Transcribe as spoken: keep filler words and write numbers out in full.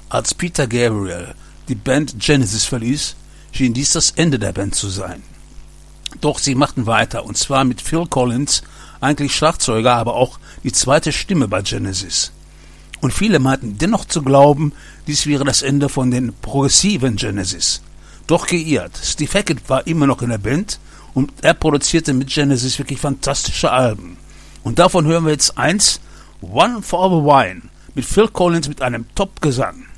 Als Peter Gabriel die Band Genesis verließ, schien dies das Ende der Band zu sein. Doch sie machten weiter, und zwar mit Phil Collins, eigentlich Schlagzeuger, aber auch die zweite Stimme bei Genesis. Und viele meinten dennoch zu glauben, dies wäre das Ende von den progressiven Genesis. Doch geirrt. Steve Hackett war immer noch in der Band und er produzierte mit Genesis wirklich fantastische Alben. Und davon hören wir jetzt eins, One for the Wine, mit Phil Collins mit einem Top-Gesang.